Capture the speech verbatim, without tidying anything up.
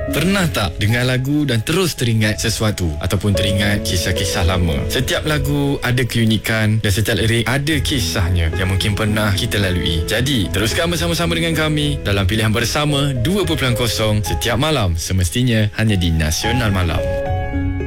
Pernah tak dengar lagu dan terus teringat sesuatu ataupun teringat kisah-kisah lama? Setiap lagu ada keunikan dan setiap lirik ada kisahnya yang mungkin pernah kita lalui. Jadi, teruskan bersama-sama dengan kami dalam Pilihan Bersama dua titik kosong setiap malam, semestinya hanya di Nasional Malam.